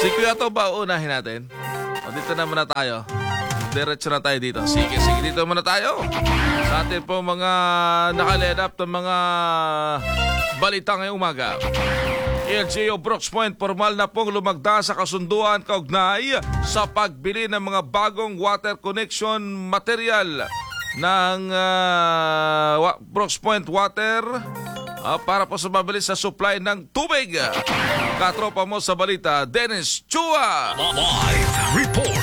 Si Kuya to ba unahin natin? O dito na muna tayo. Diretso na tayo dito. Sige, dito muna tayo. Sa atin po mga nakaledap ng mga balita ngayong umaga. LGU Brooks Point formal na pong lumagda sa kasunduan kaugnay sa pagbili ng mga bagong water connection material ng Brooks Point Water para po sa mabilis sa supply ng tubig. Katropa mo sa balita, Dennis Chua. Live report.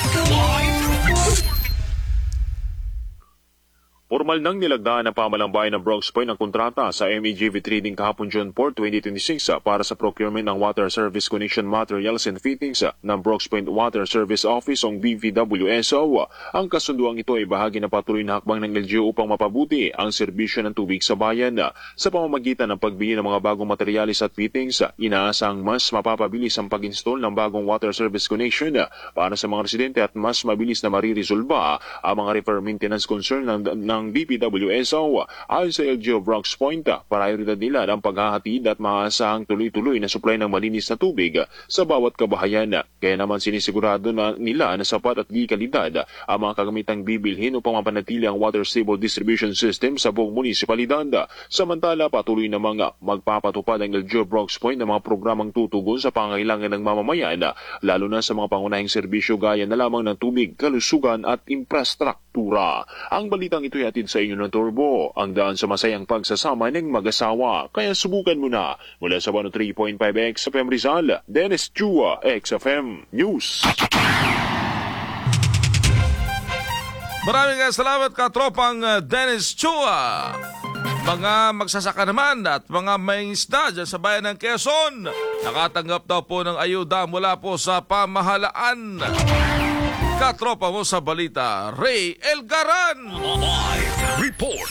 Formal nang nilagdaan ng pamahalang bayan ng Brooks Point ang kontrata sa MEGV Trading kahapon June 4, 2026 para sa procurement ng water service connection materials and fittings ng Brooks Point Water Service Office o BVWSO. Ang kasunduang ito ay bahagi na patuloy na hakbang ng LGU upang mapabuti ang serbisyo ng tubig sa bayan. Sa pamamagitan ng pagbili ng mga bagong materialis at fittings, inaasang mas mapapabilis ang pag-install ng bagong water service connection para sa mga residente at mas mabilis na mariresolba ang mga repair maintenance concern ng BPWSO. Ayon sa LGU Brooks Point, prioridad nila ang paghahatid at maasahang tuloy-tuloy na supply ng malinis na tubig sa bawat kabahayan. Kaya naman sinisigurado na nila na sapat at kalidad ang mga kagamitang bibilhin upang mapanatili ang water stable distribution system sa buong munisipalidad. Samantala, patuloy namang magpapatupad ang LGU Brooks Point ng mga programang tutugon sa pangangailangan ng mamamayan, lalo na sa mga pangunahing serbisyo gaya na lamang ng tubig, kalusugan at infrastruktura. Ang balitang ito hatid sa inyo ng Turbo, ang daan sa masayang pagsasama ng mag-asawa. Kaya subukan mo na. Mula sa 103.5 XFM Rizal, Dennis Chua, XFM News. Maraming salamat katropang Dennis Chua. Mga magsasaka naman at mga may isda dyan sa bayan ng Quezon, nakatanggap daw po ng ayuda mula po sa pamahalaan. Katropa mo sa balita, Ray Elgaran. Live report.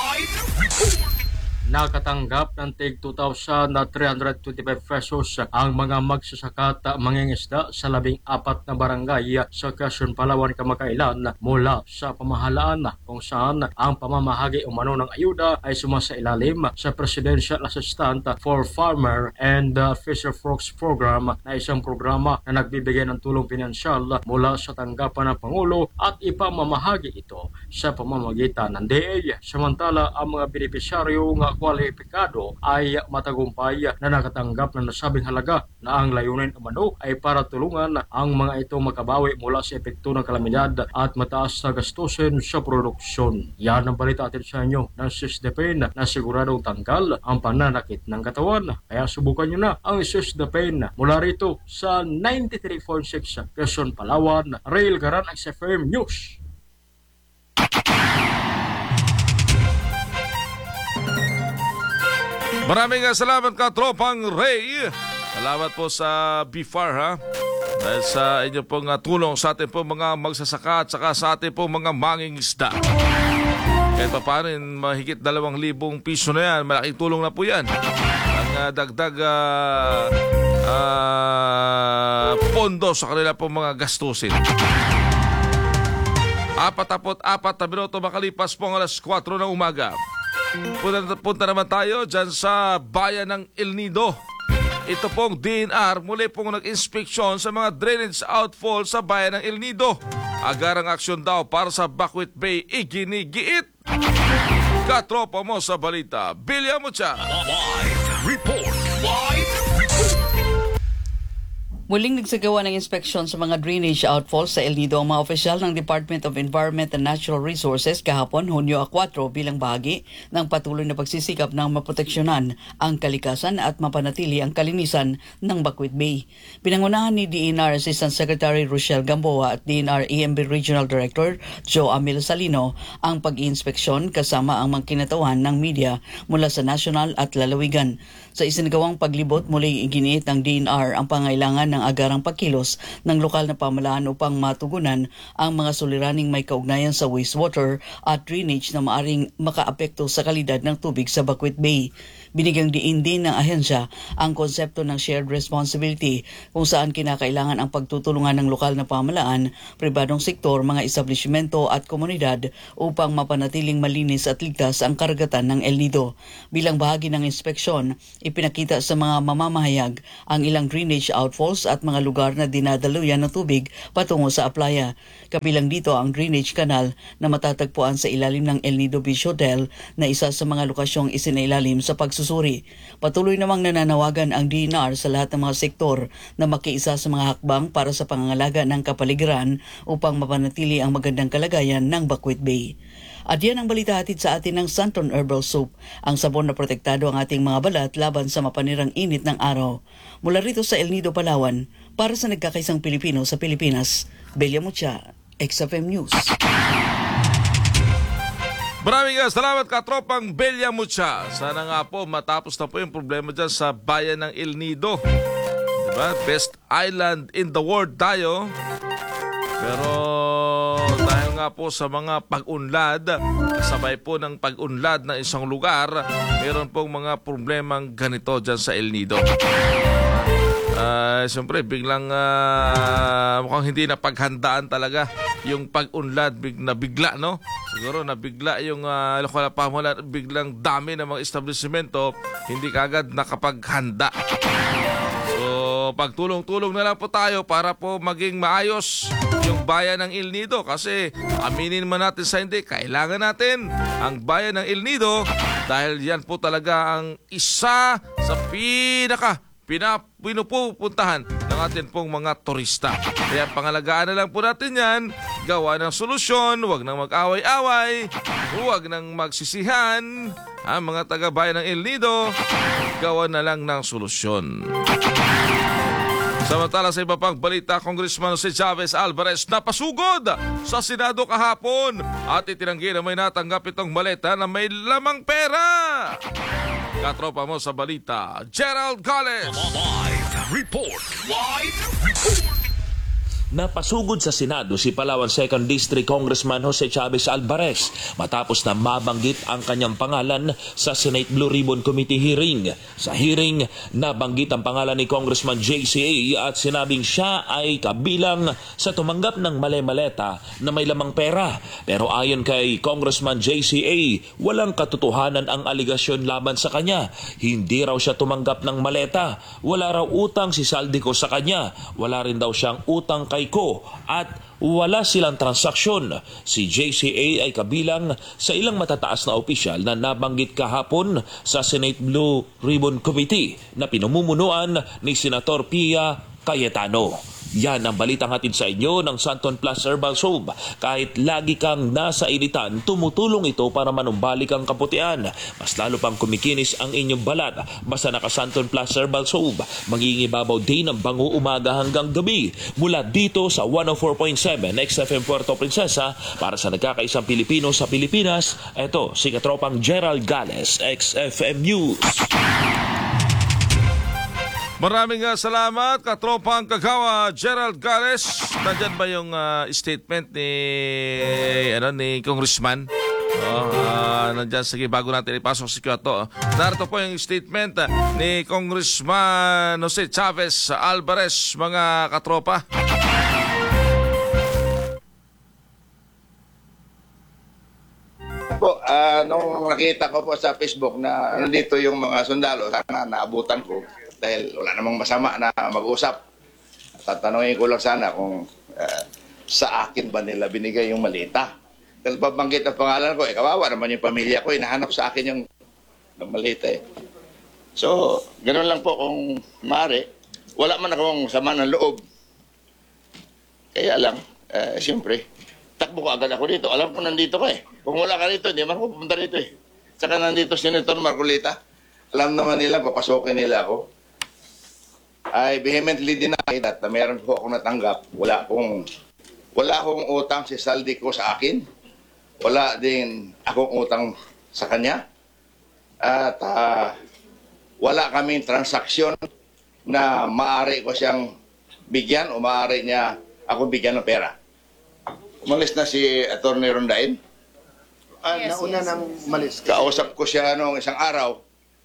Nakatanggap ng tig 2,325 pesos ang mga magsasaka at mangingisda sa 14 na barangay sa Quezon, Palawan, Kamakailan mula sa pamahalaan, kung saan ang pamamahagi umano ng ayuda ay sumasailalim sa Presidential Assistant for Farmer and Fisher Folks Program, na isang programa na nagbibigay ng tulong pinansyal mula sa tanggapan ng Pangulo at ipamamahagi ito sa pamamagitan ng DA. Samantala, ang mga benepisyaryo ng kwalipikado ay matagumpay na nakatanggap ng nasabing halaga, na ang layunin umano ay para tulungan ang mga ito makabawi mula sa epekto ng kalamidad at mataas na gastusin sa produksyon. Yan ang balita atin sa inyo ng SISDPEN na siguradong tanggal ang pananakit ng katawan. Kaya subukan nyo na ang SISDPEN mula rito sa 93.6 Quezon, Palawan. Ray Elgaran, XFM News. Maraming salamat katropang Ray. Salamat po sa BFAR ha. Dahil sa inyo pong tulong sa ating po mga magsasaka at saka sa ating po mga mangingisda. Kahit pa paano, mahigit 2,000 piso na yan. Malaking tulong na po yan. Ang dagdag pondo sa kanila po mga gastusin. 44 na minuto makalipas po ang alas 4 ng umaga. Punta naman tayo dyan sa bayan ng El Nido. Ito pong DNR muli pong nag-inspeksyon sa mga drainage outfall sa bayan ng El Nido. Agarang aksyon daw para sa Bacuit Bay iginigiit. Katropa mo sa balita, Bilya Mucha. Live report. Muling nagsagawa ng inspeksyon sa mga drainage outfalls sa El Nido ang mga opisyal ng Department of Environment and Natural Resources kahapon, Hunyo 4, bilang bahagi ng patuloy na pagsisikap ng maproteksyonan ang kalikasan at mapanatili ang kalinisan ng Bacuit Bay. Pinangunahan ni DENR Assistant Secretary Rochelle Gamboa at DENR EMB Regional Director Joe Amil Salino ang pag-iinspeksyon kasama ang mga kinatawan ng media mula sa national at lalawigan. Sa isinagawang paglibot, muli iginiit ng DENR ang pangailangan ng agarang pagkilos ng lokal na pamahalaan upang matugunan ang mga suliraning may kaugnayan sa wastewater at drainage na maaring makaapekto sa kalidad ng tubig sa Bacuit Bay. Binigyang diin din ng ahensya ang konsepto ng shared responsibility kung saan kinakailangan ang pagtutulungan ng lokal na pamahalaan, pribadong sektor, mga establishmento at komunidad upang mapanatiling malinis at ligtas ang karagatan ng El Nido. Bilang bahagi ng inspeksyon, ipinakita sa mga mamamahayag ang ilang drainage outfalls at mga lugar na dinadaluyan ng tubig patungo sa playa. Kabilang dito ang drainage canal na matatagpuan sa ilalim ng El Nido Beach Hotel na isa sa mga lokasyong isinailalim sa pagsusuri. Patuloy namang nananawagan ang DNR sa lahat ng mga sektor na makiisa sa mga hakbang para sa pangangalaga ng kapaligiran upang mapanatili ang magandang kalagayan ng Bacuit Bay. At yan ang balita hatid sa atin ng Santon Herbal Soap, ang sabon na protektado ang ating mga balat laban sa mapanirang init ng araw. Mula rito sa El Nido, Palawan, para sa nagkakaisang Pilipino sa Pilipinas, Belia Mucha, XFM News. Maraming salamat katropang Belia Mucha. Sana nga po matapos na po yung problema dyan sa bayan ng El Nido. Diba? Best island in the world tayo. Pero dahil nga po sa mga pag-unlad, kasabay po ng pag-unlad ng isang lugar, meron pong mga problemang ganito dyan sa El Nido. Siyempre, biglang mukhang hindi na paghandaan talaga yung pag-unlad na bigla, no? Siguro nabigla yung lokal na pamahalaan, biglang dami ng mga establishmento, hindi kagad nakapaghanda. So, pagtulong-tulong na lang po tayo para po maging maayos yung bayan ng El Nido. Kasi aminin man natin sa hindi, kailangan natin ang bayan ng El Nido dahil yan po talaga ang isa sa pinupuntahan ng atin pong mga turista. Kaya pangalagaan na lang po natin yan, gawa ng solusyon, huwag nang mag-away-away, huwag nang magsisihan. Ang mga taga-bayan ng El Nido, gawa na lang ng solusyon. Samantala sa iba pang balita, Congressman si Chavez Alvarez napasugod sa Senado kahapon at itinanggi na may natanggap itong maleta na may lamang pera. Katropa mo sa balita, Gerald Gales. Live report. Napasugod sa Senado si Palawan 2nd District Congressman Jose Chavez Alvarez matapos na mabanggit ang kanyang pangalan sa Senate Blue Ribbon Committee hearing. Sa hearing, nabanggit ang pangalan ni Congressman JCA at sinabing siya ay kabilang sa tumanggap ng mali-maleta na may lamang pera. Pero ayon kay Congressman JCA, walang katotohanan ang aligasyon laban sa kanya. Hindi raw siya tumanggap ng maleta. Wala raw utang si Saldico sa kanya. Wala rin daw siyang utang kay Ko at wala silang transaksyon. Si JCA ay kabilang sa ilang matataas na opisyal na nabanggit kahapon sa Senate Blue Ribbon Committee na pinamumunuan ni Senator Pia Cayetano. Yan ang balitang hatid sa inyo ng Santon Plus Herbal Soap. Kahit lagi kang nasa initan, tumutulong ito para manumbalik ang kaputian. Mas lalo pang kumikinis ang inyong balat. Basta naka Santon Plus Herbal Soap. Mangingibabaw din ang bango umaga hanggang gabi. Mula dito sa 104.7 XFM Puerto Princesa para sa nagkakaisang Pilipino sa Pilipinas, ito si katropang Gerald Gales, XFM News. Maraming salamat, katropang kagawa, Gerald Gales. Nandyan ba yung statement ni Congressman? Nandyan, sige, bago natin ipasok si Kyoto. Narito po yung statement ni Congressman Jose Chavez Alvarez, mga katropa. Po, nung nakita ko po sa Facebook na nandito yung mga sundalo, sana naabutan ko dahil wala namang masama na mag-usap. Tatanungin ko lang sana kung sa akin ba nila binigay yung malita. Dahil babanggit ang pangalan ko, kawawa naman yung pamilya ko, hinahanap sa akin yung malita eh. So, ganoon lang po kung maaari. Wala man akong sama ng loob. Kaya lang, siyempre, takbo ko agad ako dito. Alam ko nandito ka eh. Kung wala ka dito, hindi man ako pupunta dito eh. Saka nandito Senator Marcolita. Alam naman nila, papasokin nila ako. I vehemently deny that na meron po akong natanggap. Wala akong utang si Saldico sa akin. Wala din akong utang sa kanya. At wala kaming transaksyon na maaari ko siyang bigyan o maaari niya ako bigyan ng pera. Umalis na si Atty. Rondain. Nauna nang malis. Kausap ko siya noong isang araw.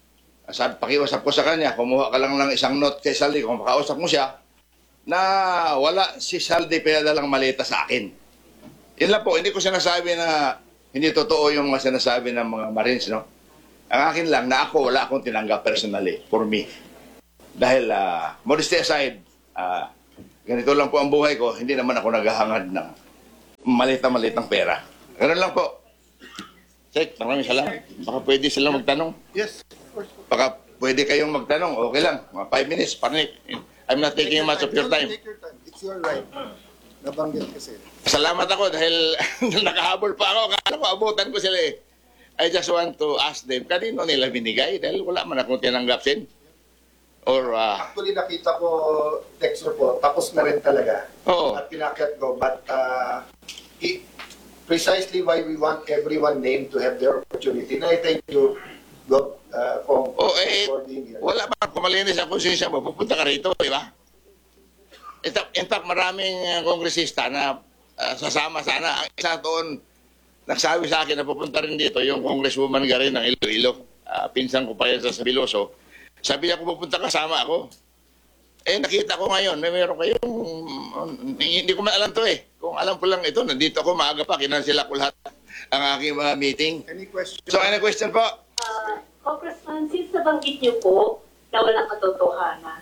Sabi, pakiusap ko sa kanya, kumuha ka lang ng isang note kay Saldi, kung makausap mo siya, na wala si Saldi pinadalang malita sa akin. Yun lang po, hindi ko sinasabi na hindi totoo yung mga sinasabi ng mga Marines, no? Ang akin lang, na ako, wala akong tinanggap personally, for me. Dahil, modesty aside, ganito lang po ang buhay ko, hindi naman ako naghahangad ng malita-malitang pera. Ganun lang po. Check, maraming salamat. Baka pwede silang magtanong. Yes, of course. Baka pwede kayong magtanong, okay lang. Mga 5 minutes, panic. I'm not taking much of your time. Take your time. It's your right. Nabanggit kasi. Salamat ako dahil nakahabol pa ako. Kala ko abutan ko sila eh. I just want to ask them, kanino nila binigay? Dahil wala man akong tinanggap sin. Or, Actually, nakita ko text report. Tapos na rin talaga. Oo. At pinakyat ko. But precisely why we want everyone named to have their opportunity. And I thank you, God, for being here. wala pa kumalinis ang konsensya mo. Pupunta ka rito, di ba? In fact, maraming kongresista na sasama sana. Ang isa doon, nagsabi sa akin na pupunta rin dito yung Congresswoman Garin ng Iloilo. Pinsan ko pa yan sa Sabiloso. Sabi niya, kung pupunta kasama ako. Eh, nakita ko ngayon, meron kayong, hindi ko man alam to eh. Kung alam ko lang ito, nandito ako maaga pa, kinansila ko lahat ang aking mga meeting. Any question? So, any question po? Congressman, since nabanggit niyo po na walang katotohanan.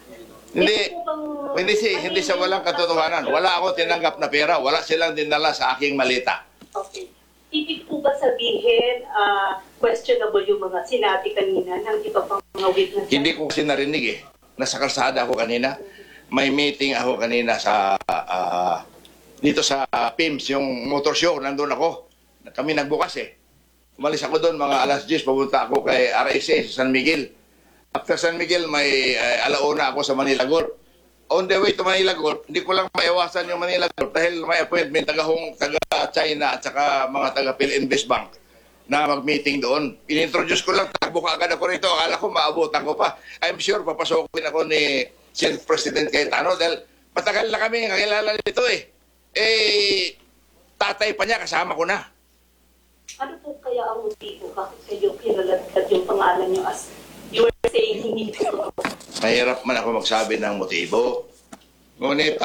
Hindi siya walang katotohanan. Wala ako tinanggap na pera. Wala silang dinala sa aking malita. Okay. Ibig po ba sabihin, questionable yung mga sinabi kanina ng iba pang mga witnesses? Hindi ko kasi narinig eh. Nasa kalsada ako kanina. May meeting ako kanina sa dito sa PIMS, yung motor show. Nandun ako. Kami nagbukas eh. Umalis ako doon mga alas 10. Papunta ako kay RSA sa San Miguel. After San Miguel, may alauna ako sa Manila Golf. On the way to Manila Golf, hindi ko lang maiwasan yung Manila Golf dahil may appointment taga-China at saka mga taga-PhilInvest Bank na mag-meeting doon. In-introduce ko lang, takbo ka agad ako rito. Akala ko maabutan ko pa. I'm sure papasokin ako ni Senate President Cayetano dahil matagal na kami kakilala nito eh. Eh, tatay pa niya, kasama ko na. Ano po kaya ang motibo? Bakit kayo kinalatad yung pangalan niyo as you were saying hindi po? Mahirap man ako magsabi ng motibo. Ngunit,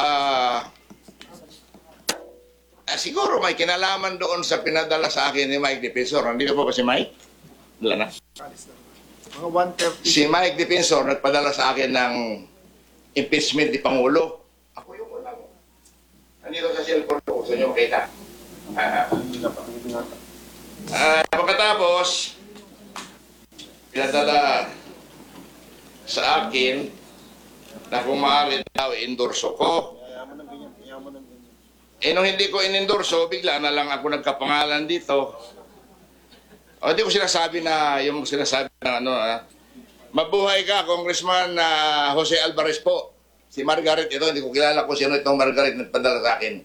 siguro may kinalaman doon sa pinadala sa akin ni Mike Defensor. Nandito po ba si Mike? Wala na. Mga 130. Si Mike Defensor nagpadala sa akin ng impeachment ni Pangulo. Ako yung wala mo. Nandito sa cellphone ko. Gusto nyo makita? Pagkatapos, pinadala sa akin na kung maaari daw endorso ko. Eh nung hindi ko inendorso, bigla na lang ako nagkapangalan dito. O di ko sinasabi na yung sinasabi na mabuhay ka, Congressman Jose Alvarez po. Si Margaret ito, hindi ko kilala kung sino itong Margaret na nagpadala sa akin.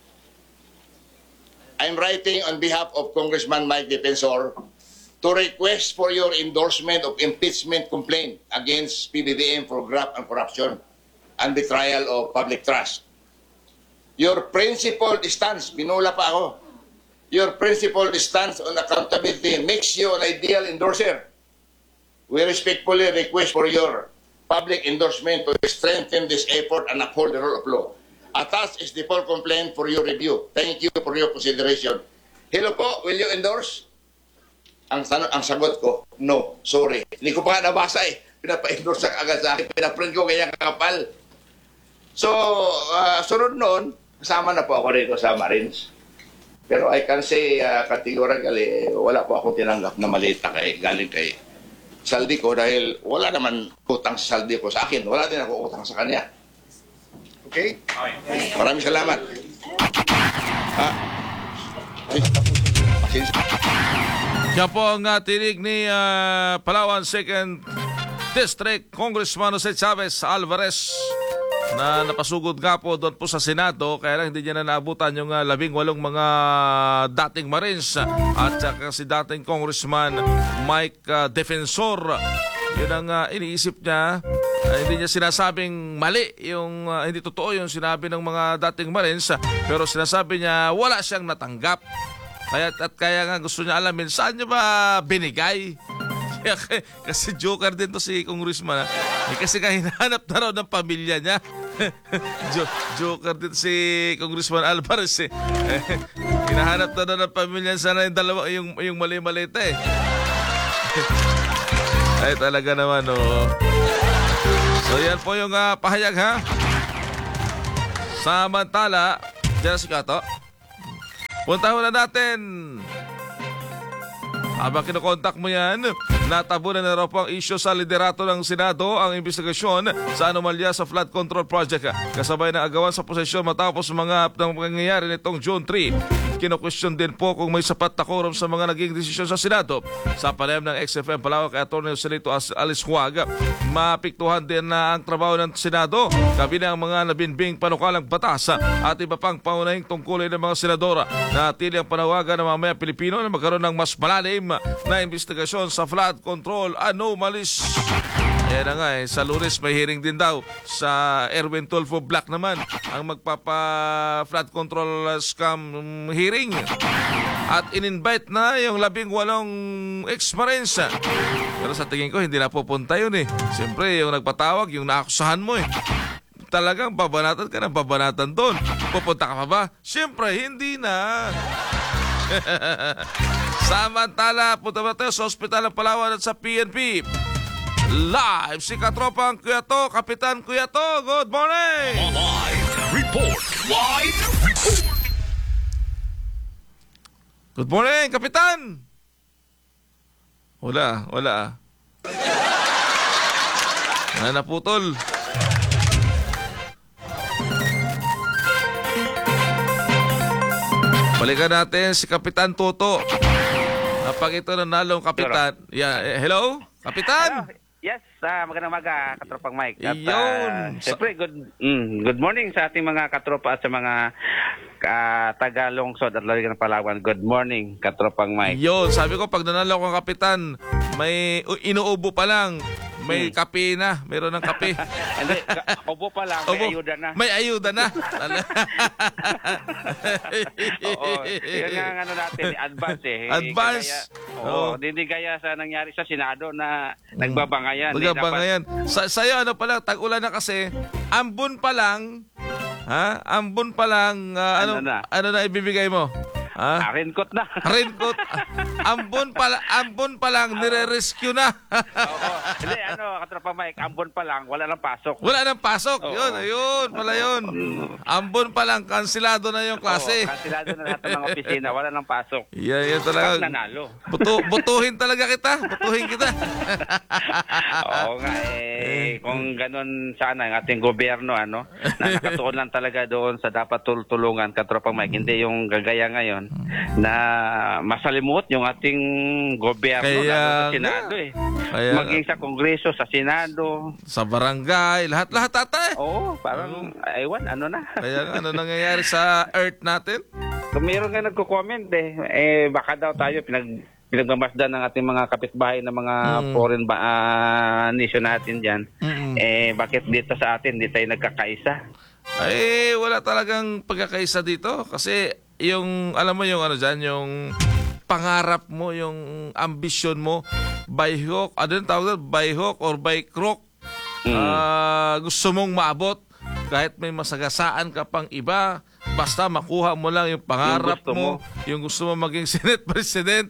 I'm writing on behalf of Congressman Mike Defensor to request for your endorsement of impeachment complaint against PBBM for graft and corruption and betrayal of public trust. Your principled stance, pinula pa ako, your principled stance on accountability makes you an ideal endorser. We respectfully request for your public endorsement to strengthen this effort and uphold the rule of law. Attached is the full complaint for your review. Thank you for your consideration. Hello po, will you endorse? Ang sagot ko, no, sorry. Hindi ko pa nga nabasa eh. Pinapa-endorse agad sa akin. Pinaprint ko kanyang kakapal. So, sunod noon, kasama na po ako rito sa Marines. Pero I can say categorically, wala po akong tinanggap na malita galing kay Saldi ko dahil wala naman utang sa Saldi ko sa akin. Wala din ako utang sa kanya. Okay? Maraming salamat. Yan po ang tinig ni Palawan 2nd District Congressman Jose Chavez Alvarez na napasugod nga po doon po sa Senado kaya lang hindi niya na naabutan yung 18 mga dating Marines at saka si dating Congressman Mike Defensor. Yun ang iniisip niya. Hindi niya sinasabing mali yung hindi totoo yung sinabi ng mga dating Marines pero sinasabi niya wala siyang natanggap. Kaya nga gusto niya alamin saan niya ba binigay Kasi joker din to si Congressman. Kasi hinahanap na raw ng pamilya niya. Joker din si Congressman Alvarez. Hinahanap na raw ng pamilya. Sana yung dalawa, yung mali-mali ito eh. Ay talaga naman oh. So yan po yung pahayag ha. Samantala, dyan si Kato. Puntahan na natin. Habang kinokontak mo yan, natabunan na raw po ang isyu sa liderato ng Senado ang investigasyon sa anomalya sa flood control project. Kasabay na agawan sa posisyon matapos mga pangyayari nitong June 3. Kino-question din po kung may sapat na quorum sa mga naging desisyon sa Senado. Sa panayam ng XFM Palawan kay Atty. Joselito Alice Huag, mapiktuhan din na ang trabaho ng Senado, kabilang ang mga nabinbing panukalang batas at iba pang paunahing tungkulin ng mga senadora na tili ang panawagan ng mamaya Pilipino na magkaroon ng mas malalim na investigasyon sa flood control anomalies. Ayan na nga sa Lunes may hearing din daw sa Erwin Tulfo Black naman ang magpapa-flood control scam hearing. At in-invite na yung 18 ex-Marines. Pero sa tingin ko hindi na pupunta yun eh. Siyempre yung nagpatawag, yung naakusahan mo eh. Talagang babanatan ka ng babanatan doon. Pupunta ka pa ba? Siyempre hindi na. Samantala, punta ba tayo sa Ospital ng Palawan at sa PNP? Live si Katropang Kuyato, Kapitan Kuyato. Good morning! Live report. Live report. Good morning, Kapitan! Wala. Naputol. Balikan natin si Kapitan Toto. Kapag ito nanalo ang Kapitan. Yeah, hello? Kapitan? Hello. Yes, magandang umaga, Katropang Mike. At, Yun. Siyempre, good morning sa ating mga katropa at sa mga taga-lungsod at lalo ng Palawan. Good morning, Katropang Mike. Yun, sabi ko pag nanalo ang Kapitan, may inuubo pa lang. May kape na. Meron ng kape. Hindi, ubo pa lang. May ayuda na. May ayuda na. Oo. Yun nga ang ano natin, advance eh. Advance. Hindi gaya sa nangyari sa Senado na nagbabangayan. Nagbabangayan. Sa'yo, ano pala, tag-ulan na kasi, ambon pa lang, ambon pa lang, ano na ibibigay mo? Raincoat na. Raincoat. Ambon pa lang, nire-rescue na. Oo. Hindi, Katropang Mike, ambon pa lang, wala nang pasok. Wala nang pasok. Yun, pala yun. Ambon pa lang, kansilado na yung klase. Kansilado na lahat ng mga opisina, wala nang pasok. Yan talaga. Pag nanalo. Butuhin talaga kita. Butuhin kita. Oo nga, kung ganun sana ang ating gobyerno, na nakatuon lang talaga doon sa dapat tulungan, Katropang Mike. Hindi yung gagaya ngayon na masalimot yung ating gobyerno sa Senado maging sa Kongreso, sa Senado, sa barangay, lahat-lahat ata eh. Oo, parang ewan, na. Kaya ano nangyayari sa earth natin? Kung mayroon nga nagko-comment baka daw tayo pinagmamasdan ng ating mga kapitbahay ng mga foreign nation natin dyan. Bakit dito sa atin di tayo nagkakaisa? Wala talagang pagkakaisa dito kasi yung alam mo yung dyan, yung pangarap mo, yung ambisyon mo by hook, by hook or by crook, gusto mong maabot kahit may masagasaan ka pang iba, basta makuha mo lang yung pangarap mo, yung gusto mo maging Senate President.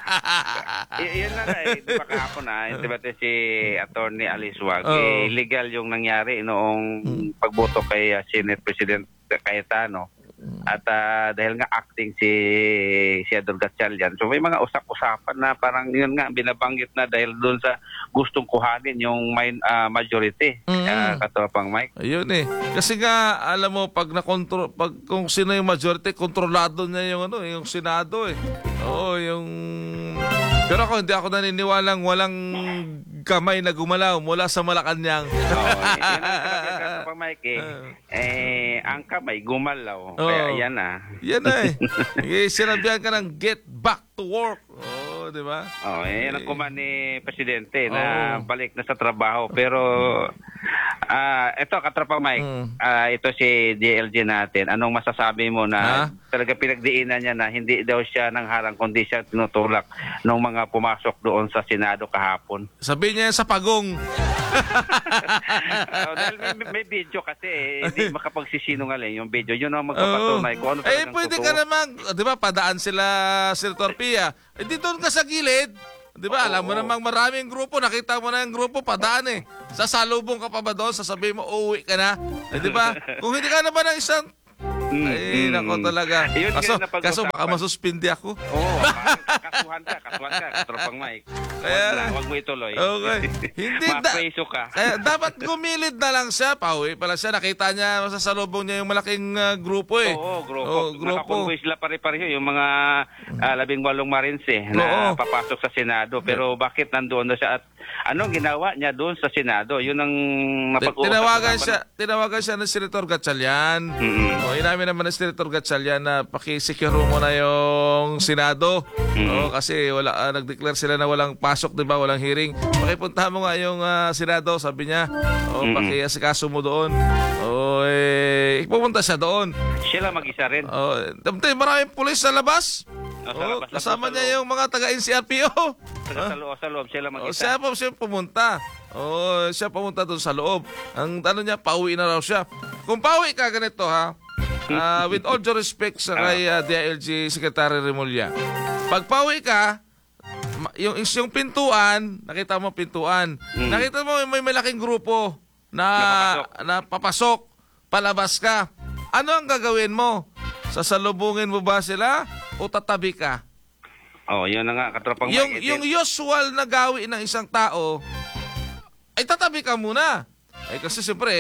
Yun na di ba kahapon intibate si Atty. Alice Huag, illegal yung nangyari noong pagboto kay Senate President Cayetano. At dahil nga acting si Senador Gatchalian, so may mga usap-usapan na parang yun nga binabanggit na dahil doon sa gustong kuhanin yung majority, Katropang Mike. Ayun kasi nga alam mo pag kung sino yung majority, kontrolado niya yung Senado yung pero hindi ako naniniwalang walang kamay na gumalaw mula sa Malacanang. Katropang Mike ang kamay gumalaw. Kaya yan Yan sinabihan ka ng get back to work. Di ba? Yan ang kuman ni Presidente na balik na sa trabaho. Pero Ito, Katropang Mike, ito si DLG natin. Anong masasabi mo na talaga pinagdiinan niya na hindi daw siya nangharang kundi siya tinutulak ng mga pumasok doon sa Senado kahapon? Sabi niya sa pagong. Dahil may video kasi, hindi makapagsisinungaling yung video. Yun ang magpapatunay kung ano talagang pwede totoo. ka naman, di ba, padaan sila, Senator Pia. Doon ka sa gilid. Di ba, alam mo namang maraming grupo, nakita mo na yung grupo, padaan eh. Sasalubong ka pa ba doon, sasabihin mo, uuwi ka na. Di ba? Kung hindi ka naman ng isang, nako talaga. Kaso baka masuspindi ako. Oo, kasuhan ka, Katropang Mike. Wag mo ituloy. Okay. Hindi mapreso ka. Kaya dapat gumilid na lang siya, pauwi pala siya. Nakita niya, masasalubong niya yung malaking grupo eh. Oo, grupo. Nakakonvoy sila pare-pareho yung mga 18 Marines na papasok sa Senado. Pero bakit nandoon na siya at anong ginawa niya doon sa Senado? Yun ang napag-uusap. Tinawagan siya ng Senator Gatchalian. Inamin naman ng Senator Gatchalian na pakisecure mo na yung Senado. Kasi nag-declare sila na walang pasok, di ba? Walang hearing. Pakipunta mo nga yung Senado, sabi niya. Pakiasikaso mo doon. Pupunta siya doon. Siya lang mag-isa rin. Maraming pulis sa labas. Kasama niya yung mga taga-NCRPO. Sa loob, siya lang mag-isa. Siya pumunta. Siya pumunta doon sa loob. Ang niya, pauwi na raw siya. Kung pauwi ka ganito ha, with all due respect sa kay DILG Secretary Remulla, pag pauwi ka, yung pintuan, nakita mo pintuan, nakita mo may malaking grupo na papasok, palabas ka. Ano ang gagawin mo? Sasalubungin mo ba sila o tatabi ka? Yun na nga, Katropang Mike. Yung usual na gawin ng isang tao, ay tatabi ka muna. Kasi siyempre,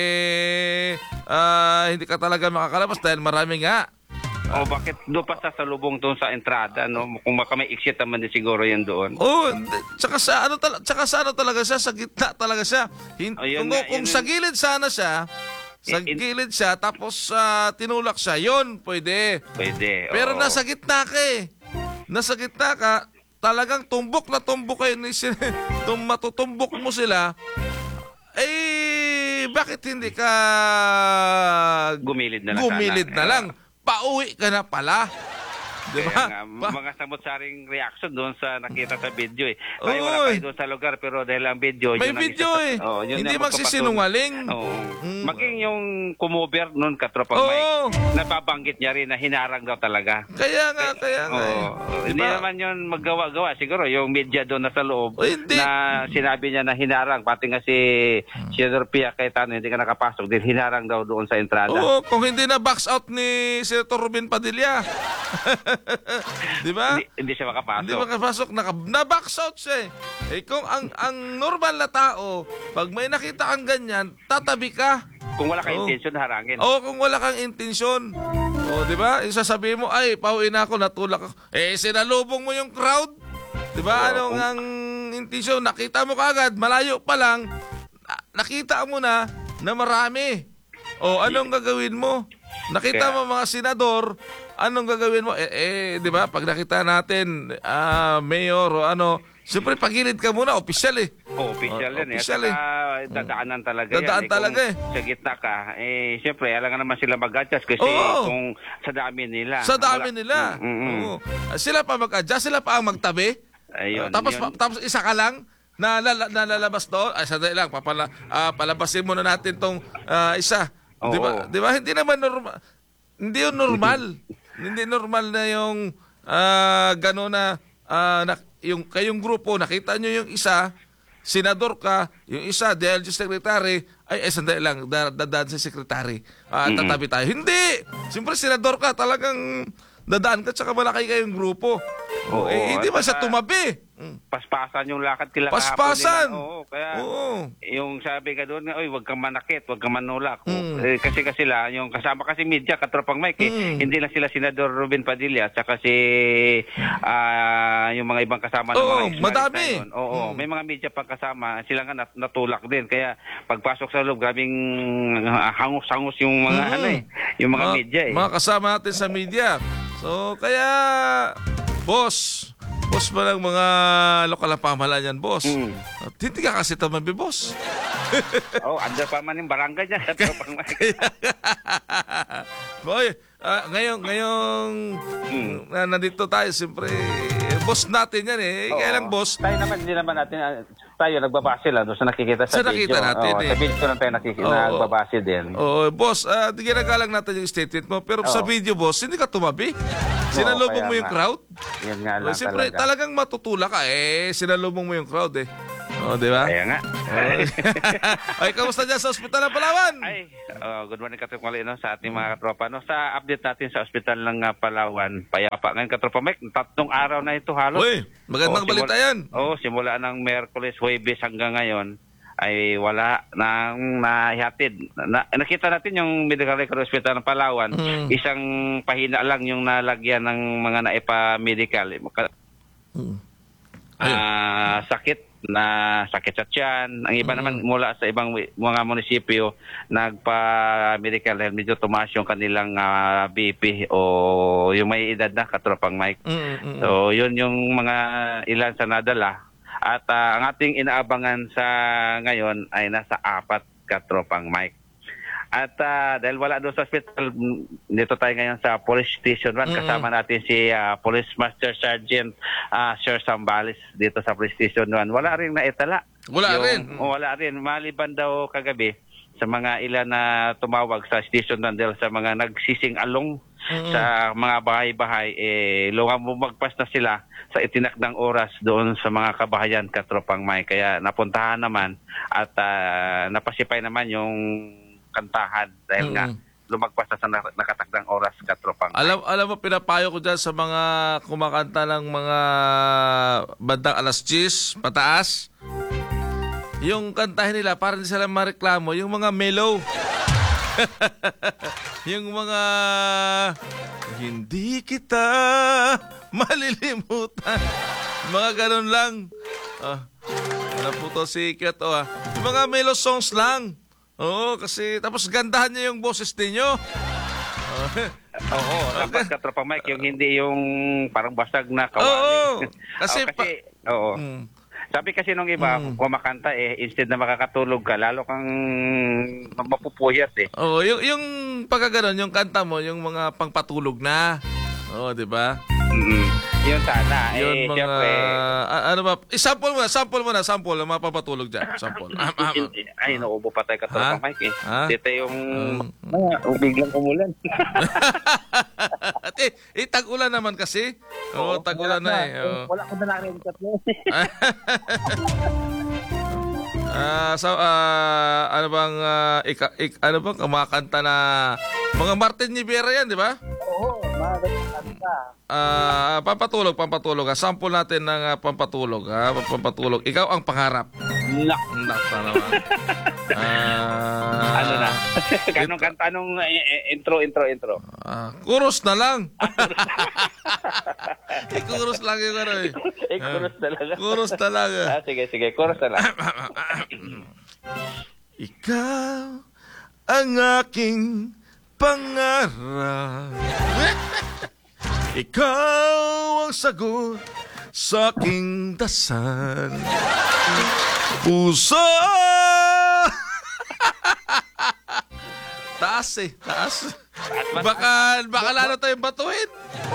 hindi ka talaga makakalabas dahil marami nga. Bakit doon pa sasalubong doon sa entrada, no? Kung baka may exit naman din siguro yan doon. Tsaka sa ano talaga siya, sa gitna talaga siya. Kung sa gilid sana siya, gilid siya, tapos tinulak siya, yun, pwede. Pero nasa gitna ka eh. Nasa gitna ka, talagang tumbok na tumbok kayo, matutumbok mo sila, bakit hindi ka gumilid na lang? Pauwi ka na pala. Diba? Kaya nga, mga samot-saring reaction doon sa nakita sa video eh. Tayo wala kayo doon sa lugar pero dahil ang video... May video eh. Hindi magsisinungaling. Maging yung kumover noon, Katropang Mike, napabanggit niya rin na hinarang daw talaga. Kaya nga. Hindi naman yun maggawa-gawa. Siguro yung media doon na sa loob na sinabi niya na hinarang. Pati nga si Senator Pia Cayetano hindi ka nakapasok. Dahil hinarang daw doon sa entrada. Kung hindi na box out ni Senator Ruben Padilla. Di ba? Hindi siya makapasok. Hindi makapasok. Na-box out siya eh. Kung ang normal na tao, pag may nakita kang ganyan, tatabi ka. Kung wala kang intensyon, harangin. Kung wala kang intensyon. Di ba? Sasabihin mo, pauwi na ako, natulak ako. Sinalubong mo yung crowd. Di ba? Anong ang intensyon? Nakita mo kaagad, malayo pa lang, nakita mo na marami. Anong gagawin mo? Nakita mo mga senador, anong gagawin mo? Di ba? Pag nakita natin, mayor o siyempre pagilid ka muna, opisyal eh. Opisyal yan eh. Opisyal Dadaanan talaga Dadaan yan. talaga eh. Sa gitna ka, siyempre, alam nga naman sila mag-adjust kasi kung sa dami nila. Sa dami nila. Sila pa mag-adjust, sila pa ang magtabi. Ayun. Tapos isa ka lang, na lalabas doon. Sandali lang, palabasin muna natin tong isa. Di ba? Hindi naman normal. Hindi yun normal. Hindi normal na yung gano'n na yung kayong grupo, nakita nyo yung isa, senador ka, yung isa, DLG secretary, sandali lang, dadaan si secretary. Tatabi tayo. Hindi! Siyempre, senador ka, talagang dadaan ka, tsaka malaki kayong grupo. Hindi ba siya tumabi? Paspasan yung lakad nila. Paspasan! Kaya yung sabi ka doon, wag kang manakit, wag kang manulak. Kasi sila, yung kasama kasi media, Katropang Mike, hindi lang sila Senador Ruben Padilla, tsaka si yung mga ibang kasama ng mga madami. May mga media pang kasama, sila nga natulak din. Kaya pagpasok sa loob, grabing hangus-hangus yung mga yung mga media eh. Mga kasama natin sa media. So, kaya, boss ba ng mga lokal na pamahalaan yan, boss? At hindi ka kasi tumabi, boss. Andyan pa man yung barangay niya. Katropang Mike. Boy, ngayong nandito tayo, siyempre, boss natin yan eh. Kaya lang, boss. Tayo naman, hindi naman natin, tayo nagbabase lang doon sa nakikita sa video. Nakita natin eh. Sa video lang tayo nagbabase din. Boss, ginagalang natin yung statement mo. Pero sa video, boss, hindi ka tumabi. Sinalubong mo yung crowd. Yan nga lang siyempre, talaga. talagang matutulak ka eh. Sinalubong mo yung crowd eh. Di ba? Kaya nga. Ay, kamusta dyan sa Ospital ng Palawan? Good morning katropa no, sa ating mga katropa. No, sa update natin sa Ospital ng Palawan, payapa ngayon katropa Mike, 3 araw na ito halos. Uy, magandang balita yan. Simula ng Miyerkules, Huwebes hanggang ngayon ay wala nang nahihatid. Nakita natin yung Medical Record Hospital ng Palawan, isang pahina lang yung nalagyan ng mga naipa-medical. Sakit sa tiyan. Ang iba naman mula sa ibang mga munisipyo nagpa-medical dahil medyo tumaas yung kanilang BP o yung may edad na katropang Mike. So yun yung mga ilan sa nadala. At ang ating inaabangan sa ngayon ay nasa 4 katropang Mike. At dahil wala doon sa hospital, dito tayo ngayon sa Police Station 1. Kasama natin si Police Master Sergeant Sir Sambales dito sa Police Station 1. Wala rin naitala. Wala rin. Maliban daw kagabi sa mga ilan na tumawag sa Station 1 dahil sa mga nagsising along sa mga bahay-bahay, lumagpas na sila sa itinakdang oras doon sa mga kabahayan katropang Mike. Kaya napuntahan naman at napasipay naman yung kantahan dahil nga lumagpas na sa nakatakdang oras katropang. Alam mo, pinapayo ko dyan sa mga kumakanta ng mga bandang alas 10 pataas. Yung kantahin nila para hindi sila mareklamo, yung mga mellow. Yung mga hindi kita malilimutan. Mga ganun lang. Ano po to si Kiat? Yung mga mellow songs lang. Kasi tapos gandahan niya yung boses ninyo. Dapat katropang Mike, yung hindi yung parang basag na kawali. Sabi kasi nung iba, kumakanta instead na makakatulog ka, lalo kang mapupuyat eh. Yung pagkaganon, yung kanta mo, yung mga pangpatulog na. Di ba? Yun sana. Yun mga, siyempre, ano ba? Sample mo na, mga papatulog dyan. Sample. Ay, naubo pa tayo katropang Mike eh. Dito yung biglang umulan. Tag-ulan naman kasi. Tag-ulan na eh. Wala ko na narinig tatlo. Ano bang kumakanta na mga Martin Rivera yan, di ba? Oo, pampatulog. Sample natin ng pampatulog. Pampatulog. Ikaw ang pangarap. Nak naman. Ano na? Kanong kanta nung intro? Chorus na lang. Chorus lang yung ano eh. Chorus na lang. Sige, chorus na lang. Ikaw ang aking pangarap. Ikaw ang sagot sa aking dasal. Puso! Taas. Baka lalo tayong batuhin.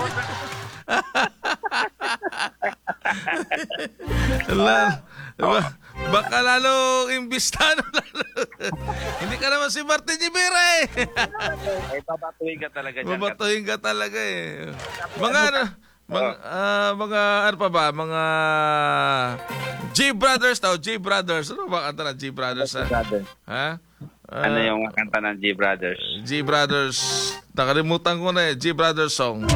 Baka lalo imbistano lalo. Hindi ka naman si Martin Rivera eh. Ay, babatuhin ka talaga dyan. Babatuhin ka talaga eh. Mga ano pa ba? Mga G Brothers daw. G Brothers. Ano ba kanta ng G Brothers? Ha? Ano yung kanta ng G Brothers? G Brothers. Nakalimutan ko na eh. G Brothers song.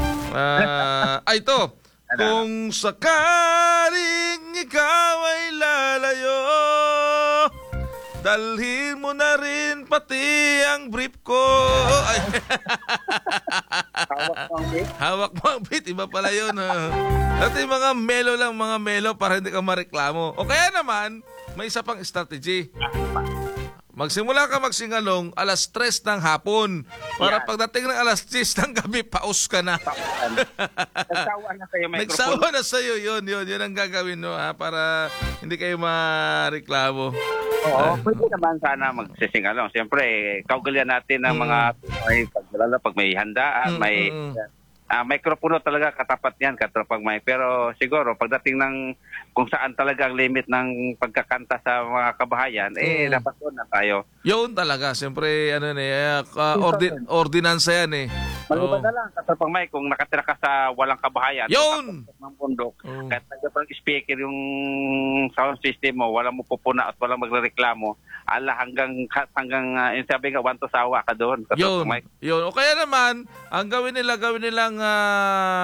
Ito. Kung sakaling ikaw ay lalayo, dalhin mo na rin pati ang brief ko. Ay. Hawak mo ang beat. Iba pala yun. Dati mga melo para hindi ka mareklamo. O kaya naman, may isa pang strategy. magsimula ka magsingalong alas 3 ng hapon. Para Yan. pagdating ng alas 10 ng gabi, paus ka na. Nagsawa na kayo microphone. Nagsawa na sa'yo. Yun ang gagawin mo, ha? Para hindi kayo mareklamo. Oo, pwede naman sana magsisingalong. Siyempre, kaugalian natin ng mga lalo pag may handaan, may microphone talaga katapat yan, katropang mic. Pero siguro, pagdating ng kung saan talaga ang limit ng pagkakanta sa mga kabahayan, dapat doon na tayo. Yun talaga. Siyempre, ordinansa yan eh. Maliban na lang, katropang mic, kung nakatira ka sa walang kabahayan, Yun! ng bundok, kahit nagpapang speaker yung sound system mo, walang mo pupuna at walang magreklamo, hanggang sabi nga, wanto sawa ka doon. Yun. O kaya naman, ang gawin nilang